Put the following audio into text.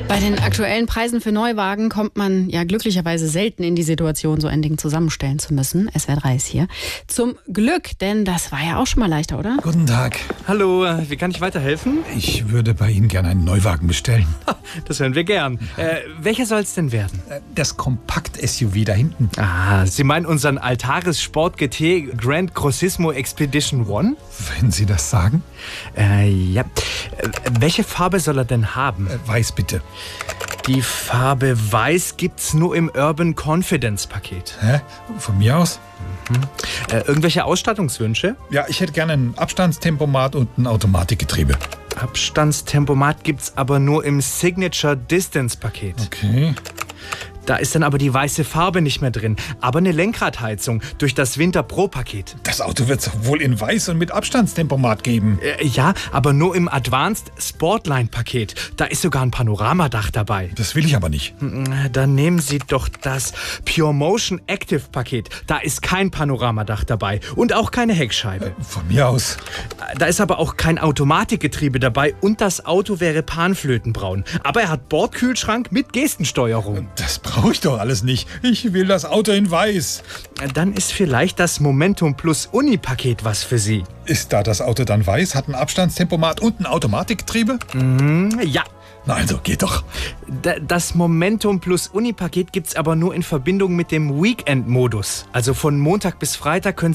Bei den aktuellen Preisen für Neuwagen kommt man ja glücklicherweise selten in die Situation, so ein Ding zusammenstellen zu müssen. SWR 3 ist hier. Zum Glück, denn das war ja auch schon mal leichter, oder? Guten Tag. Hallo, wie kann ich weiterhelfen? Ich würde bei Ihnen gerne einen Neuwagen bestellen. Das hören wir gern. Welcher soll es denn werden? Das Kompakt-SUV da hinten. Ah, Sie meinen unseren Altaris Sport GT Grand Grossismo Expedition One? Wenn Sie das sagen. Ja. Welche Farbe soll er denn haben? Weiß bitte. Die Farbe Weiß gibt's nur im Urban Confidence Paket. Hä? Von mir aus? Irgendwelche Ausstattungswünsche? Ja, ich hätte gerne ein Abstandstempomat und ein Automatikgetriebe. Abstandstempomat gibt's aber nur im Signature Distance Paket. Okay. Da ist dann aber die weiße Farbe nicht mehr drin. Aber eine Lenkradheizung durch das Winter Pro Paket. Das Auto wird es wohl in weiß und mit Abstandstempomat geben. Ja, aber nur im Advanced Sportline Paket. Da ist sogar ein Panoramadach dabei. Das will ich aber nicht. Dann nehmen Sie doch das Pure Motion Active Paket. Da ist kein Panoramadach dabei und auch keine Heckscheibe. Von mir aus. Da ist aber auch kein Automatikgetriebe dabei und das Auto wäre panflötenbraun. Aber er hat Bordkühlschrank mit Gestensteuerung. Das brauche ich doch alles nicht. Ich will das Auto in weiß. Dann ist vielleicht das Momentum Plus Uni-Paket was für Sie. Ist da das Auto dann weiß, hat ein Abstandstempomat und ein Automatikgetriebe? Ja. Na also, geht doch. Das Momentum Plus Uni-Paket gibt's aber nur in Verbindung mit dem Weekend-Modus. Also von Montag bis Freitag können